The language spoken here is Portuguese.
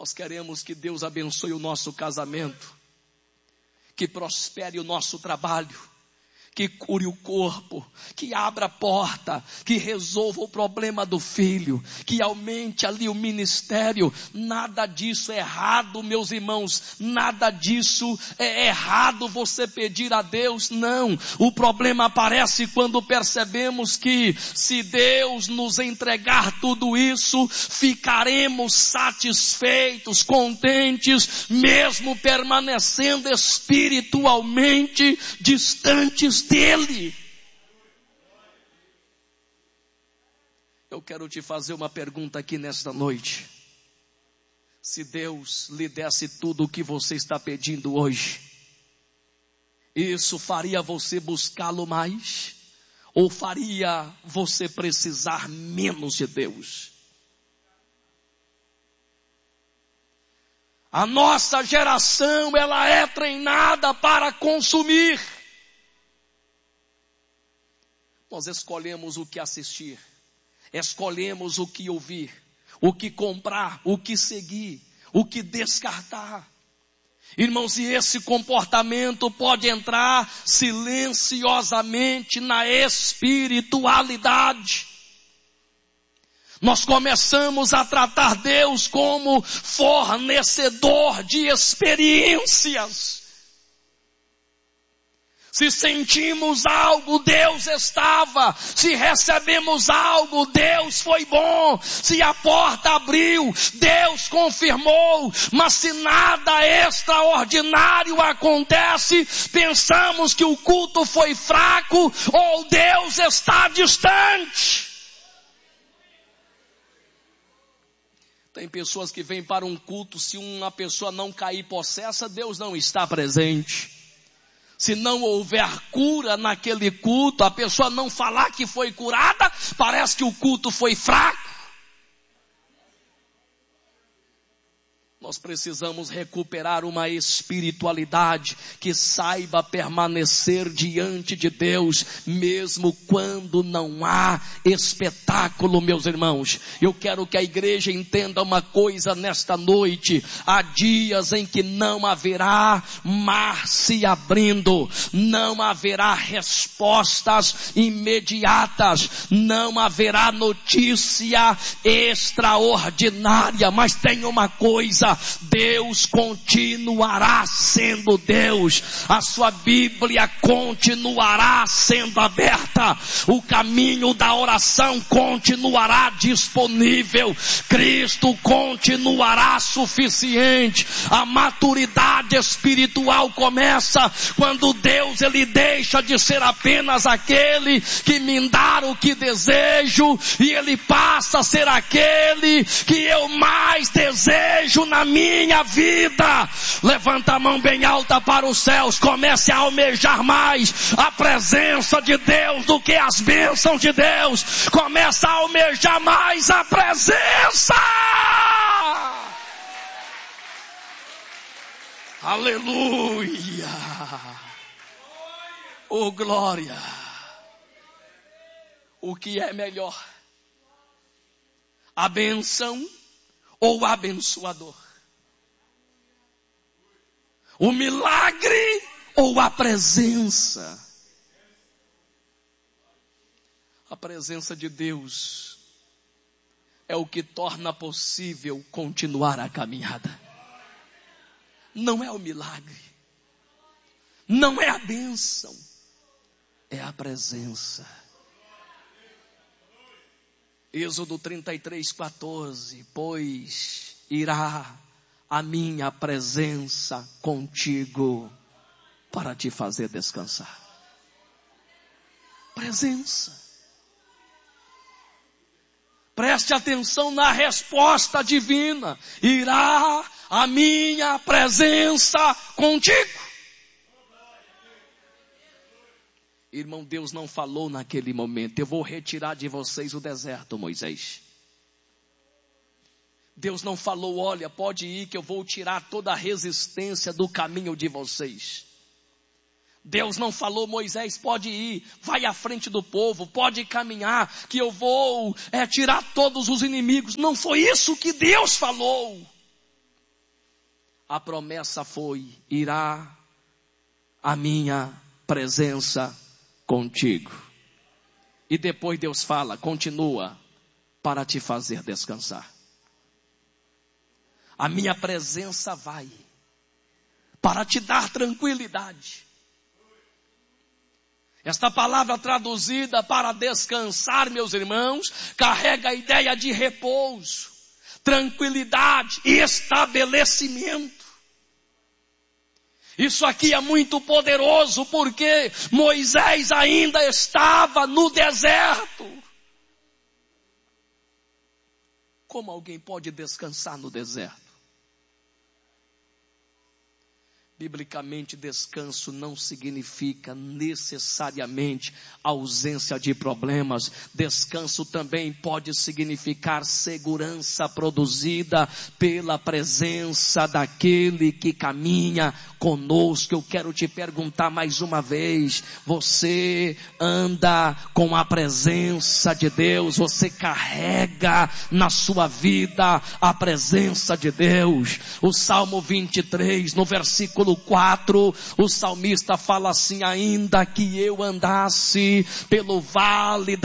Nós queremos que Deus abençoe o nosso casamento, que prospere o nosso trabalho, que cure o corpo, que abra a porta, que resolva o problema do filho, que aumente ali o ministério. Nada disso é errado, meus irmãos, nada disso é errado você pedir a Deus, não. O problema aparece quando percebemos que se Deus nos entregar tudo isso, ficaremos satisfeitos, contentes, mesmo permanecendo espiritualmente distantes dele. Eu quero te fazer uma pergunta aqui nesta noite. Se Deus lhe desse tudo o que você está pedindo hoje, isso faria você buscá-lo mais? Ou faria você precisar menos de Deus? A nossa geração, ela é treinada para consumir. Nós escolhemos o que assistir, escolhemos o que ouvir, o que comprar, o que seguir, o que descartar. Irmãos, e esse comportamento pode entrar silenciosamente na espiritualidade. Nós começamos a tratar Deus como fornecedor de experiências. Se sentimos algo, Deus estava. Se recebemos algo, Deus foi bom. Se a porta abriu, Deus confirmou. Mas se nada extraordinário acontece, pensamos que o culto foi fraco ou Deus está distante. Tem pessoas que vêm para um culto, se uma pessoa não cair possessa, Deus não está presente. Se não houver cura naquele culto, a pessoa não falar que foi curada, parece que o culto foi fraco. Nós precisamos recuperar uma espiritualidade que saiba permanecer diante de Deus, mesmo quando não há espetáculo, meus irmãos. Eu quero que a igreja entenda uma coisa nesta noite. Há dias em que não haverá mar se abrindo, não haverá respostas imediatas, não haverá notícia extraordinária, mas tem uma coisa: Deus continuará sendo Deus, a sua Bíblia continuará sendo aberta, o caminho da oração continuará disponível, Cristo continuará suficiente. A maturidade espiritual começa quando Deus ele deixa de ser apenas aquele que me dá o que desejo, e ele passa a ser aquele que eu mais desejo na minha vida. Levanta a mão bem alta para os céus, comece a almejar mais a presença de Deus do que as bênçãos de Deus. Começa a almejar mais a presença. Aleluia. Oh glória. O que é melhor? A bênção ou o abençoador? O milagre ou a presença? A presença de Deus é o que torna possível continuar a caminhada. Não é o milagre, não é a bênção, é a presença. Êxodo 33:14, pois irá a minha presença contigo para te fazer descansar. Presença. Preste atenção na resposta divina. Irá a minha presença contigo. Irmão, Deus não falou naquele momento: eu vou retirar de vocês o deserto, Moisés. Deus não falou: olha, pode ir que eu vou tirar toda a resistência do caminho de vocês. Deus não falou: Moisés, pode ir, vai à frente do povo, pode caminhar, que eu vou tirar todos os inimigos. Não foi isso que Deus falou. a promessa foi: irá a minha presença contigo. E depois Deus fala, continua, para te fazer descansar. A minha presença vai para te dar tranquilidade. Esta palavra traduzida para descansar, meus irmãos, carrega a ideia de repouso, tranquilidade e estabelecimento. Isso aqui é muito poderoso porque Moisés ainda estava no deserto. Como alguém pode descansar no deserto? Biblicamente, descanso não significa necessariamente ausência de problemas. Descanso também pode significar segurança produzida pela presença daquele que caminha conosco. Eu quero te perguntar mais uma vez: você anda com a presença de Deus? Você carrega na sua vida a presença de Deus? O Salmo 23, no versículo 4, o salmista fala assim: ainda que eu andasse pelo vale